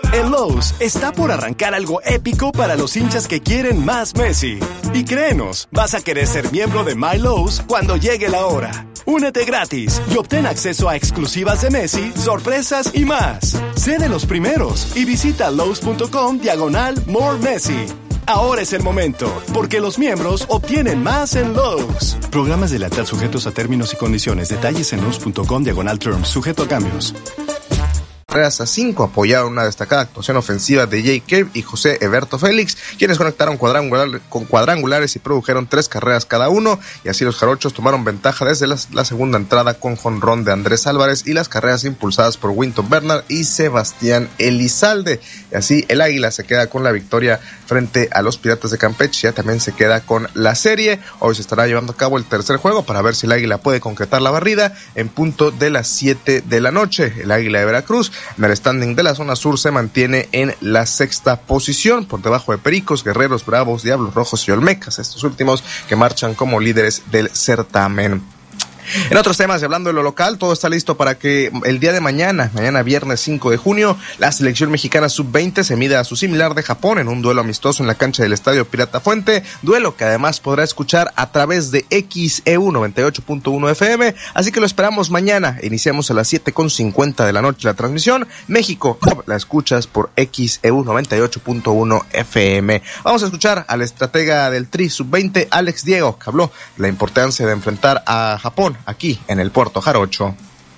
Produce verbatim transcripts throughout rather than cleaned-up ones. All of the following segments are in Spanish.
En Lowe's está por arrancar algo épico para los hinchas que quieren más Messi. Y créenos, vas a querer ser miembro de My Lowe's cuando llegue la hora. Únete gratis y obtén acceso a exclusivas de Messi, sorpresas y más. Sé de los primeros y visita Lowe's.com diagonal More Messi. Ahora es el momento, porque los miembros obtienen más en Lowe's. Programas de lealtad sujetos a términos y condiciones. Detalles en Lowe's.com diagonal terms, sujeto a cambios. Carreras a cinco apoyaron una destacada actuación ofensiva de Jake Cave y José Eberto Félix, quienes conectaron cuadrangular, con cuadrangulares y produjeron tres carreras cada uno, y así los jarochos tomaron ventaja desde la, la segunda entrada con jonrón de Andrés Álvarez y las carreras impulsadas por Winton Bernard y Sebastián Elizalde. Y así el Águila se queda con la victoria frente a los Piratas de Campeche, ya también se queda con la serie. Hoy se estará llevando a cabo el tercer juego para ver si el Águila puede concretar la barrida en punto de las siete de la noche. El Águila de Veracruz, en el standing de la zona sur, se mantiene en la sexta posición, por debajo de Pericos, Guerreros, Bravos, Diablos Rojos y Olmecas, estos últimos que marchan como líderes del certamen. En otros temas, y hablando de lo local, todo está listo para que el día de mañana, mañana viernes cinco de junio, la selección mexicana sub veinte se mida a su similar de Japón en un duelo amistoso en la cancha del Estadio Pirata Fuente, duelo que además podrá escuchar a través de X E U noventa y ocho punto uno F M, así que lo esperamos mañana. Iniciamos a las siete con cincuenta de la noche la transmisión. México, la escuchas por X E U noventa y ocho punto uno F M. Vamos a escuchar al estratega del Tri sub veinte, Alex Diego, que habló de la importancia de enfrentar a Japón aquí en el Puerto Jarocho.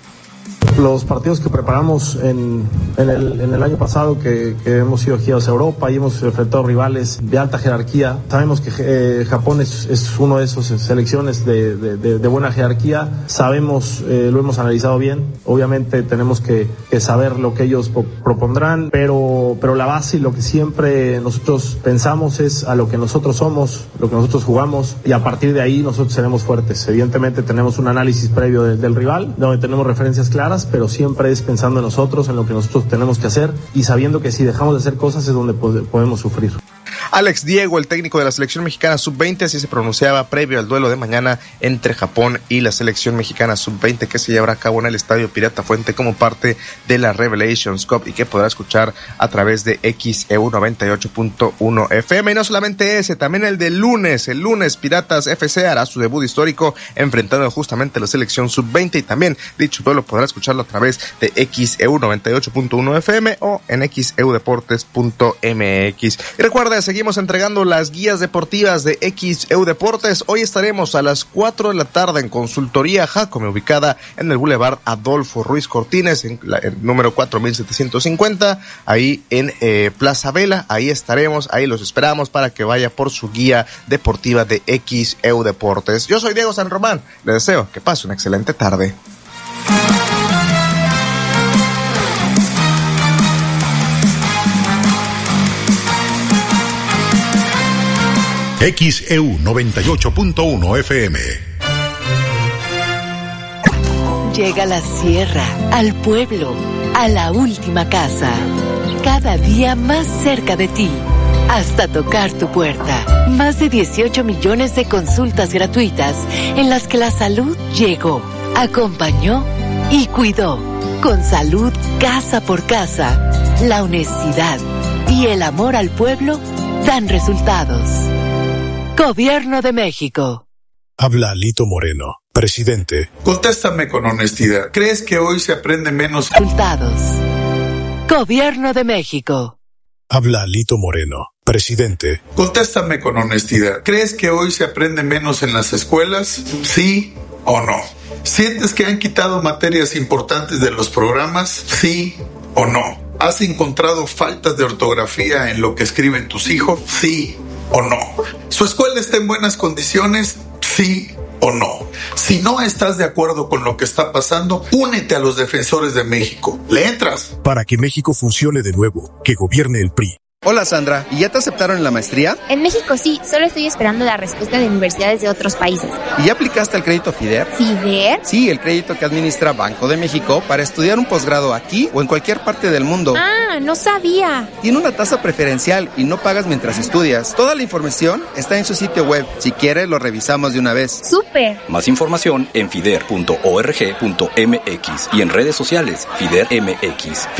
Los partidos que preparamos en, en, el, en el año pasado, que, que hemos ido aquí a Europa y hemos enfrentado rivales de alta jerarquía. Sabemos que eh, Japón es, es uno de esos selecciones de, de, de, de buena jerarquía. Sabemos, eh, lo hemos analizado bien. Obviamente tenemos que, que saber lo que ellos po- propondrán, pero, pero la base y lo que siempre nosotros pensamos es a lo que nosotros somos, lo que nosotros jugamos, y a partir de ahí nosotros seremos fuertes. Evidentemente tenemos un análisis previo de, del rival, donde tenemos referencias claras, pero siempre es pensando en nosotros, en lo que nosotros tenemos que hacer, y sabiendo que si dejamos de hacer cosas es donde podemos sufrir. Alex Diego, el técnico de la selección mexicana sub veinte, así se pronunciaba previo al duelo de mañana entre Japón y la selección mexicana sub veinte, que se llevará a cabo en el Estadio Pirata Fuente como parte de la Revelations Cup y que podrá escuchar a través de X E U noventa y ocho punto uno F M. Y no solamente ese, también el del lunes. El lunes Piratas F C hará su debut histórico enfrentando justamente a la selección sub veinte, y también dicho duelo podrá escucharlo a través de X E U noventa y ocho punto uno F M o en x e u deportes punto m x. Y recuerda, seguimos entregando las guías deportivas de X E U Deportes. Hoy estaremos a las cuatro de la tarde en Consultoría Jacome, ubicada en el Boulevard Adolfo Ruiz Cortines, en la, el número cuatro mil setecientos cincuenta, ahí en eh, Plaza Vela. Ahí estaremos, ahí los esperamos para que vaya por su guía deportiva de X E U Deportes. Yo soy Diego San Román, les deseo que pase una excelente tarde. X E U noventa y ocho punto uno F M. Llega la sierra, al pueblo, a la última casa, cada día más cerca de ti, hasta tocar tu puerta. Más de dieciocho millones de consultas gratuitas en las que la salud llegó, acompañó y cuidó. Con salud casa por casa, la honestidad y el amor al pueblo dan resultados. Gobierno de México. Habla Lito Moreno, presidente. Contéstame con honestidad. ¿Crees que hoy se aprende menos? Resultados. Gobierno de México. Habla Lito Moreno, presidente. Contéstame con honestidad. ¿Crees que hoy se aprende menos en las escuelas? ¿Sí o no? ¿Sientes que han quitado materias importantes de los programas? ¿Sí o no? ¿Has encontrado faltas de ortografía en lo que escriben tus hijos? ¿Sí o no? ¿Su escuela está en buenas condiciones? ¿Sí o no? Si no estás de acuerdo con lo que está pasando, únete a los defensores de México. ¿Le entras? Para que México funcione de nuevo, que gobierne el P R I. Hola Sandra, ¿y ya te aceptaron en la maestría? En México sí, solo estoy esperando la respuesta de universidades de otros países. ¿Y ya aplicaste al crédito FIDER? ¿FIDER? Sí, el crédito que administra Banco de México para estudiar un posgrado aquí o en cualquier parte del mundo. Ah, no sabía. Tiene una tasa preferencial y no pagas mientras estudias. Toda la información está en su sitio web. Si quieres, lo revisamos de una vez. ¡Súper! Más información en fider punto org punto m x y en redes sociales FIDER M X.